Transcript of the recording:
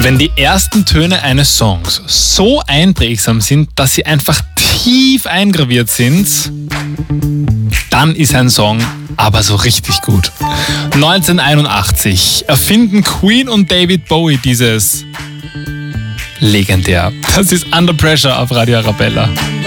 Wenn die ersten Töne eines Songs so einprägsam sind, dass sie einfach tief eingraviert sind, dann ist ein Song aber so richtig gut. 1981 erfinden Queen und David Bowie dieses legendär. Das ist Under Pressure auf Radio Arabella.